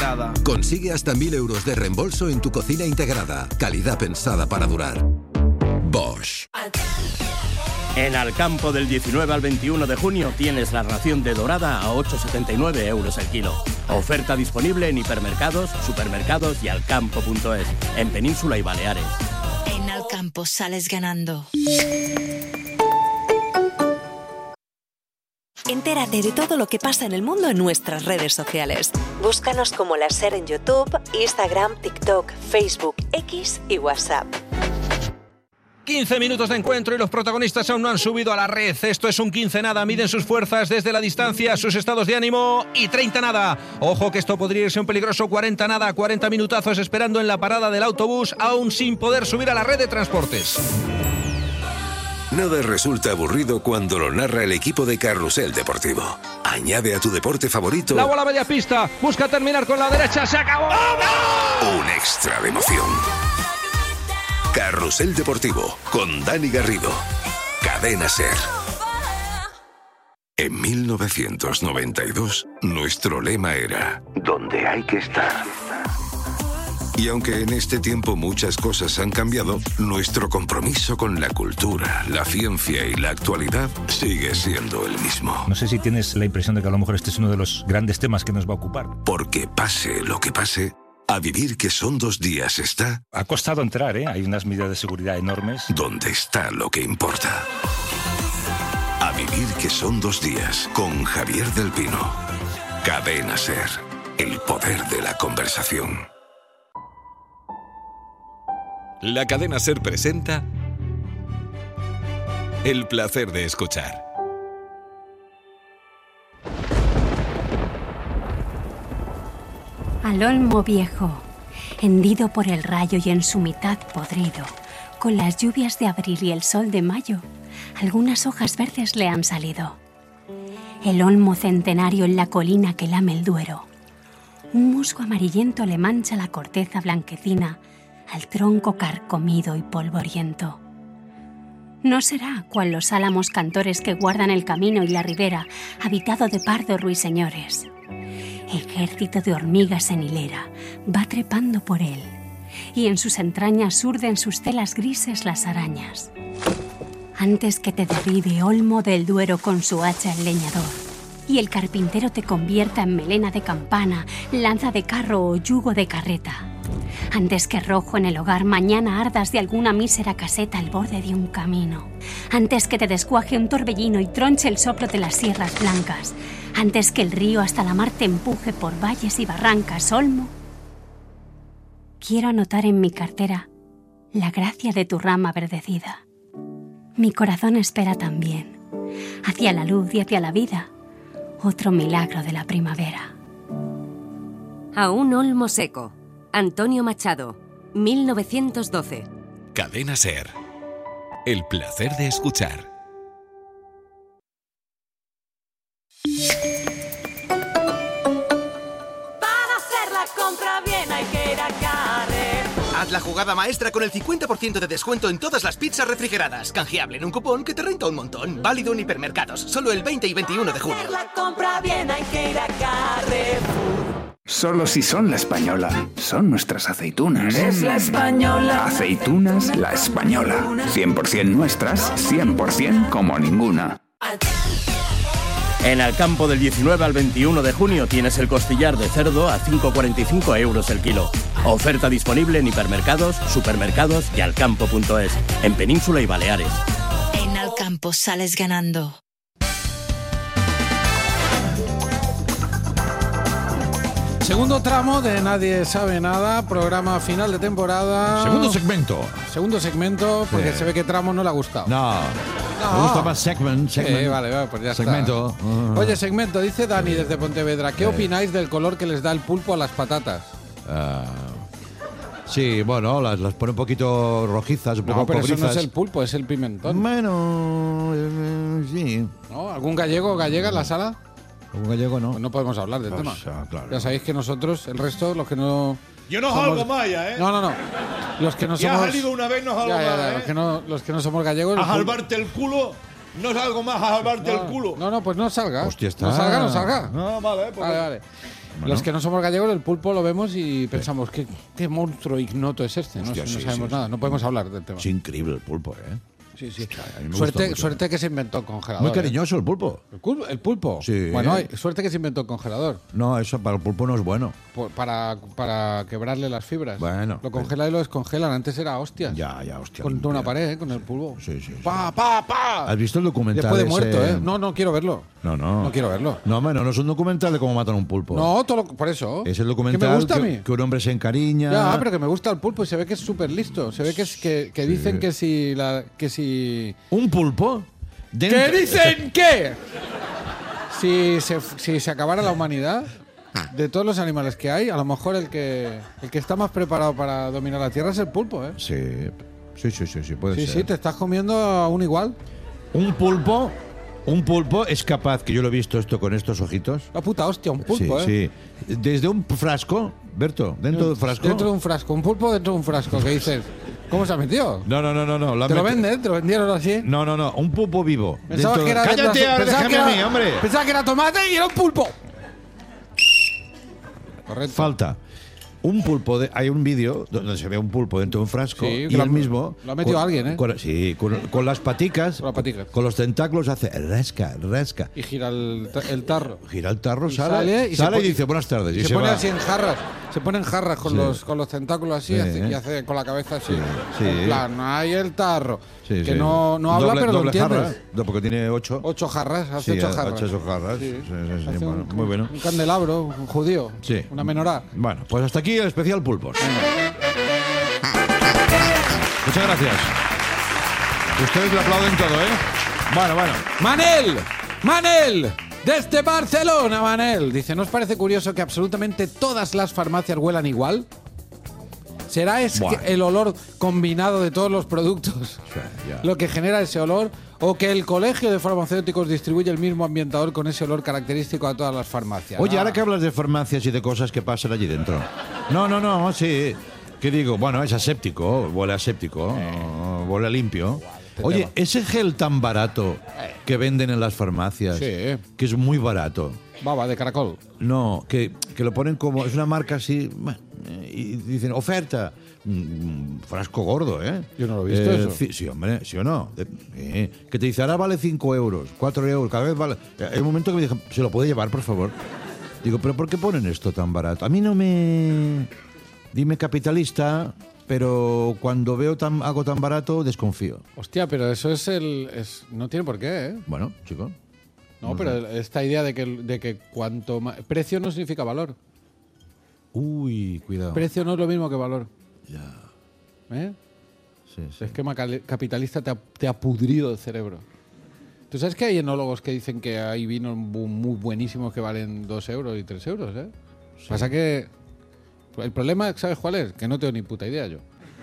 integrada. Consigue hasta 1.000 euros de reembolso en tu cocina integrada. Calidad pensada para durar. Bosch. En Alcampo del 19 al 21 de junio tienes la ración de dorada a 8,79 euros el kilo. Oferta disponible en hipermercados, supermercados y alcampo.es, en Península y Baleares. En Alcampo sales ganando. Entérate de todo lo que pasa en el mundo en nuestras redes sociales. Búscanos como La SER en YouTube, Instagram, TikTok, Facebook, X y WhatsApp. 15 minutos de encuentro y los protagonistas aún no han subido a la red. Esto es un 15 nada. Miden sus fuerzas desde la distancia, sus estados de ánimo y 30 nada. Ojo que esto podría irse un peligroso 40 nada. 40 minutazos esperando en la parada del autobús, aún sin poder subir a la red de transportes. Nada resulta aburrido cuando lo narra el equipo de Carrusel Deportivo. Añade a tu deporte favorito La bola media pista, busca terminar con la derecha, se acabó. un extra de emoción. Carrusel Deportivo con Dani Garrido. Cadena SER. En 1992, nuestro lema era ¿dónde hay que estar? Y aunque en este tiempo muchas cosas han cambiado, nuestro compromiso con la cultura, la ciencia y la actualidad sigue siendo el mismo. No sé si tienes la impresión de que a lo mejor este es uno de los grandes temas que nos va a ocupar. Porque pase lo que pase, a vivir que son 2 días está... Ha costado entrar, ¿eh? Hay unas medidas de seguridad enormes. Donde está lo que importa. A vivir que son 2 días con Javier del Pino. Cadena SER. El poder de la conversación. La cadena SER presenta El placer de escuchar. Al olmo viejo, hendido por el rayo y en su mitad podrido, con las lluvias de abril y el sol de mayo, algunas hojas verdes le han salido. El olmo centenario en la colina que lame el Duero, un musgo amarillento le mancha la corteza blanquecina al tronco carcomido y polvoriento. No será cual los álamos cantores que guardan el camino y la ribera, habitado de pardos ruiseñores. Ejército de hormigas en hilera va trepando por él, y en sus entrañas urden sus telas grises las arañas. Antes que te derribe olmo del Duero con su hacha el leñador, y el carpintero te convierta en melena de campana, lanza de carro o yugo de carreta. Antes que rojo en el hogar mañana ardas de alguna mísera caseta al borde de un camino. Antes que te desguaje un torbellino y tronche el soplo de las sierras blancas. Antes que el río hasta la mar te empuje por valles y barrancas, olmo. Quiero anotar en mi cartera la gracia de tu rama verdecida. Mi corazón espera también, hacia la luz y hacia la vida, otro milagro de la primavera. A un olmo seco. Antonio Machado, 1912. Cadena SER. El placer de escuchar. Para hacer la compra bien hay que ir a Carrefour. Haz la jugada maestra con el 50% de descuento en todas las pizzas refrigeradas. Canjeable en un cupón que te renta un montón. Válido en hipermercados. Solo el 20 y 21 de junio. Para hacer la compra bien hay que ir a Carrefour. Solo si son La Española. Son nuestras aceitunas. Es La Española. Aceitunas La Española. 100% nuestras, 100% como ninguna. En Alcampo del 19 al 21 de junio tienes el costillar de cerdo a 5,45 euros el kilo. Oferta disponible en hipermercados, supermercados y alcampo.es, en Península y Baleares. En Alcampo sales ganando. Segundo tramo de Nadie Sabe Nada, programa final de temporada. Segundo segmento, porque se ve que tramo no le ha gustado. No. Me gusta más segment. Vale, pues ya segmento. Está. Oye, segmento, dice Dani desde Pontevedra. ¿Qué opináis del color que les da el pulpo a las patatas? Sí, bueno, las pone un poquito rojizas, un poco No, pero pobrizas. eso no es el pulpo, es el pimentón. Bueno, sí. ¿No? ¿Algún gallego o gallega en la sala? Un gallego no. Pues no podemos hablar del tema. Claro. Ya sabéis que nosotros, el resto, los que no... Yo no somos... salgo maya, ¿eh? No. Los que no ya somos... has salido una vez, no salgo más, ¿eh? los que no somos gallegos... A salvarte el culo, no salgo más a salvarte el culo. No, pues no salga. Hostia, está. No salga. No, vale, pues... Vale. Bueno. Los que no somos gallegos, el pulpo lo vemos y pensamos, ¿qué monstruo ignoto es este? Hostia, no sí, sabemos sí, nada, no podemos hablar del tema. Es increíble el pulpo, ¿eh? Sí, sí. A mí me gusta mucho. Suerte que se inventó el congelador. Muy cariñoso el pulpo. ¿El pulpo? Sí. Bueno, suerte que se inventó el congelador. No, eso para el pulpo no es bueno. Para quebrarle las fibras. Bueno. Lo congelan y lo descongelan. Antes era hostias. Ya, hostia. Con una pared, con el pulpo. Sí, sí. ¡Pa! ¿Has visto el documental? Después de muerto, ese? No quiero verlo. No. No quiero verlo. No, bueno, no es un documental de cómo matan a un pulpo. No, por eso. Es el documental que me gusta a mí. que un hombre se encariña. Ya, pero que me gusta el pulpo y se ve que es súper listo. Se ve que dicen que si... ¿Un pulpo? ¿Qué dicen qué? Si se acabara la humanidad, de todos los animales que hay, a lo mejor el que está más preparado para dominar la Tierra es el pulpo, ¿eh? Sí, puede ser. Sí, te estás comiendo a un igual. Un pulpo es capaz, que yo lo he visto esto con estos ojitos. La puta hostia, un pulpo, Sí. Desde un frasco, Berto, dentro de un frasco. Dentro de un frasco, un pulpo dentro de un frasco, ¿qué dices? ¿Cómo se ha metido? No. ¿Te lo venden? ¿Te lo vendieron así? No, un pulpo vivo. Pensaba que era ¡Cállate ahora, déjame a mí, hombre! Pensaba que era tomate y era un pulpo. Correcto. Falta. Un pulpo, hay un vídeo donde se ve un pulpo dentro de un frasco y él mismo... Lo ha metido alguien, ¿eh? Con las paticas, con los tentáculos hace rasca. Y gira el tarro. Gira el tarro, Y sale y dice buenas tardes. Y se pone así en jarras. Se pone en jarras con los tentáculos así y hace con la cabeza así. Sí. En plan, ahí el tarro. Que no habla, pero lo entiendes. Jarra, porque tiene 8. 8 jarras, hace 8 jarras. 8 jarras. Sí, bueno, muy bueno. Un candelabro, un judío. Sí. Una menorá. Bueno, pues hasta aquí el especial pulpos. Muchas gracias. Ustedes le aplauden todo, ¿eh? Bueno. ¡Manel! Desde Barcelona, Manel. Dice, ¿no os parece curioso que absolutamente todas las farmacias huelan igual? ¿Será que el olor combinado de todos los productos lo que genera ese olor? ¿O que el colegio de farmacéuticos distribuye el mismo ambientador con ese olor característico a todas las farmacias? Oye, ahora que hablas de farmacias y de cosas que pasan allí dentro. No, sí. ¿Qué digo? Bueno, es aséptico, huele aséptico, huele limpio. Oye, ese gel tan barato que venden en las farmacias, que es muy barato. Baba de caracol. No, que lo ponen como... Es una marca así... Y dicen, oferta. Frasco gordo, ¿eh? Yo no lo he visto eso. Sí, hombre, ¿sí o no? Que te dice, ahora vale 5 euros, 4 euros, cada vez vale... Hay un momento que me dije, ¿se lo puede llevar, por favor? Digo, ¿pero por qué ponen esto tan barato? A mí no me... Dime capitalista... Pero cuando veo algo tan barato, desconfío. Hostia, pero eso no tiene por qué, ¿eh? Bueno, chico. No, pero esta idea de que cuanto más... Precio no significa valor. Uy, cuidado. Precio no es lo mismo que valor. Ya. ¿Eh? Sí. El esquema capitalista te ha pudrido el cerebro. ¿Tú sabes que hay enólogos que dicen que hay vinos muy buenísimos que valen 2 euros y 3 euros, ¿eh? Sí. Pasa que... El problema, ¿sabes cuál es? Que no tengo ni puta idea yo.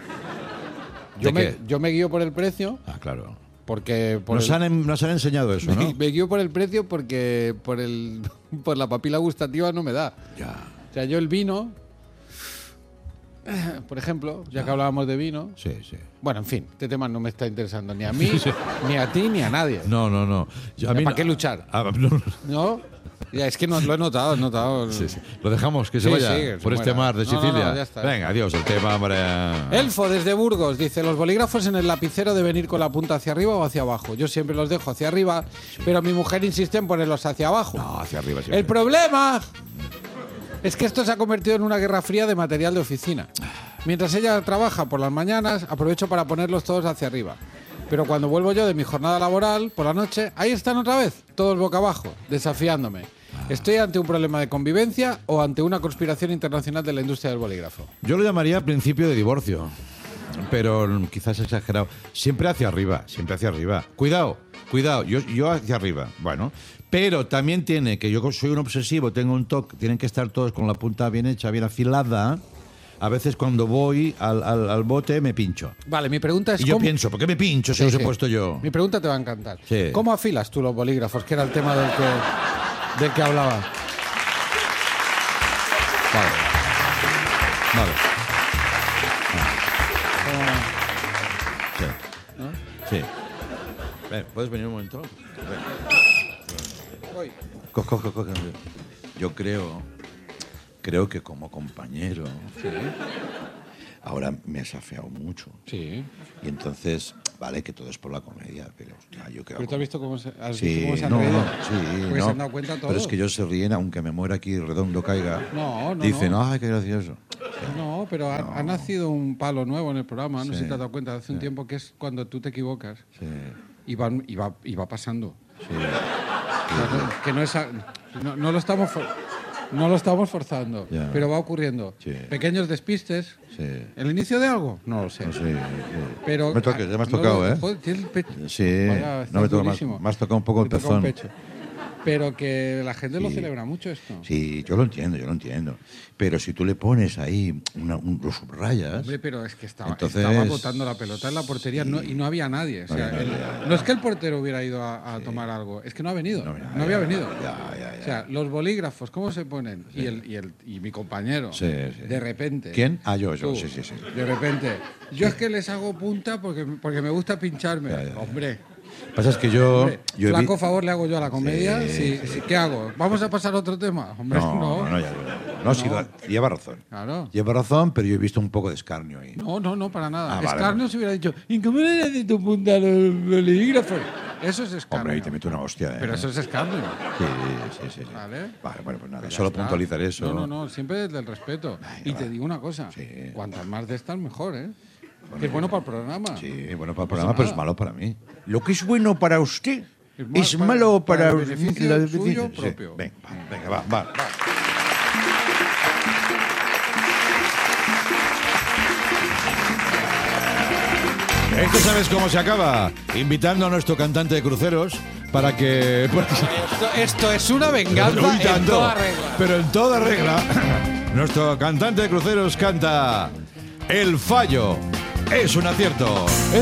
Yo me guío por el precio. Ah, claro. Porque nos han enseñado eso, ¿no? Me guío por el precio porque por la papila gustativa no me da. Ya. O sea, yo el vino, por ejemplo, ya que hablábamos de vino. Sí. Bueno, en fin, este tema no me está interesando ni a mí, ni a ti, ni a nadie. No. ¿Para qué luchar? ¿No? Ya, es que lo he notado. Sí. Lo dejamos, que se vaya por este mar de Sicilia. No, ya está. Venga, adiós, el tema, hombre. Elfo, desde Burgos, dice, los bolígrafos en el lapicero deben ir con la punta hacia arriba o hacia abajo. Yo siempre los dejo hacia arriba, pero mi mujer insiste en ponerlos hacia abajo. No, hacia arriba siempre. El problema es que esto se ha convertido en una guerra fría de material de oficina. Mientras ella trabaja por las mañanas, aprovecho para ponerlos todos hacia arriba. Pero cuando vuelvo yo de mi jornada laboral, por la noche, ahí están otra vez, todos boca abajo, desafiándome. ¿Estoy ante un problema de convivencia o ante una conspiración internacional de la industria del bolígrafo? Yo lo llamaría principio de divorcio, pero quizás exagerado. Siempre hacia arriba. Cuidado, yo hacia arriba. Bueno, pero también tiene que yo soy un obsesivo, tengo un toque, tienen que estar todos con la punta bien hecha, bien afilada. A veces cuando voy al bote me pincho. Vale, mi pregunta es... Y yo pienso, ¿por qué me pincho si los he puesto yo? Mi pregunta te va a encantar. Sí. ¿Cómo afilas tú los bolígrafos? Que era el tema del que hablaba. Vale. Sí. Ven, ¿puedes venir un momento? Voy. Coge. Yo creo creo que como compañero... Sí. Ahora me has afeado mucho. Sí. Y entonces, vale, que todo es por la comedia, pero hostia, yo creo... ¿Pero tú has visto cómo se, han Sí, reído? sí, Pues se han dado cuenta todos. Pero es que ellos se ríen, aunque me muera aquí redondo caiga. No. Dicen, ¡ay, qué gracioso! No, pero ha nacido un palo nuevo en el programa, no sé Sí. si te has dado cuenta, hace un tiempo, que es cuando tú te equivocas. Sí. Y va pasando. Sí. Que no es... No lo estamos... No lo estamos forzando, Ya. pero va ocurriendo. Sí. Pequeños despistes. Sí. ¿El inicio de algo? No lo sé. No sé, Pero, me toques, ya me has tocado, ¿eh? Joder, tienes el pecho. Sí, Vaya, no me toca más. durísimo. Me has tocado un poco el Te toca un pezón. pecho. Pero que la gente lo Sí. celebra mucho esto. Sí, yo lo entiendo. Pero si tú le pones ahí lo subrayas... Hombre, pero es que estaba entonces... botando la pelota en la portería y no había nadie. O sea, No, no es que el portero hubiera ido a tomar algo, es que no ha venido. No había venido. O sea, los bolígrafos, ¿cómo se ponen? Sí. Y mi compañero, Sí, sí. de repente... ¿Quién? Ah, yo, tú, sí. De repente, yo es que les hago punta porque me gusta pincharme. Hombre... Pasa es que yo... Hombre, flaco favor le hago yo a la comedia. Sí. ¿Qué hago? ¿Vamos a pasar a otro tema? Hombre, No, sí, lleva razón. Claro. Lleva razón, pero yo he visto un poco de escarnio ahí. No, para nada. Ah, vale, Escarnio se hubiera dicho, ¿y cómo le das de tu punta a los bolígrafos? Eso es escarnio. Hombre, ahí te meto una hostia, ¿eh? Pero eso es escarnio. Sí. ¿Vale? Vale, bueno, pues nada, Pues ya solo está. puntualizar eso. No, siempre desde el respeto. Y te digo una cosa, cuantas más de estas, mejor, ¿eh? Que es bueno para el programa. Sí, bueno para el programa, pero es malo para mí. Lo que es bueno para usted es para- malo para para el beneficio el suyo Sí. propio. Venga, va. Esto sabes cómo se acaba, invitando a nuestro cantante de cruceros para que... Esto es una venganza Uy, en tanto, toda regla. pero en toda regla. Nuestro cantante de cruceros canta El fallo es un acierto.